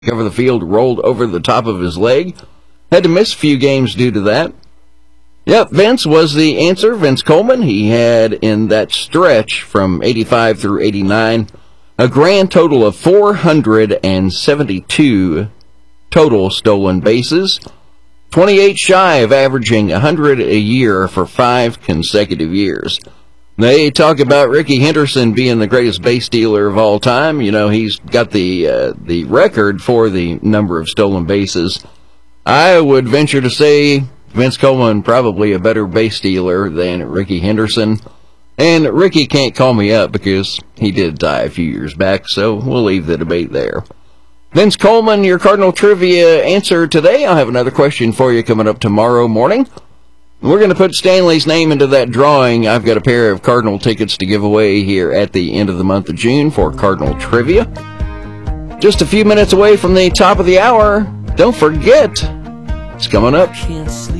cover the field, rolled over the top of his leg. Had to miss a few games due to that. Yep, Vince was the answer. Vince Coleman. He had, in that stretch from 85 through 89, a grand total of 472 total stolen bases, 28 shy of averaging 100 a year for 5 consecutive years. They talk about Rickey Henderson being the greatest base stealer of all time. You know, he's got the record for the number of stolen bases. I would venture to say Vince Coleman probably a better base stealer than Rickey Henderson. And Rickey can't call me up because he did die a few years back, so we'll leave the debate there. Vince Coleman, your Cardinal Trivia answer today. I'll have another question for you coming up tomorrow morning. We're going to put Stanley's name into that drawing. I've got a pair of Cardinal tickets to give away here at the end of the month of June for Cardinal Trivia. Just a few minutes away from the top of the hour. Don't forget, it's coming up.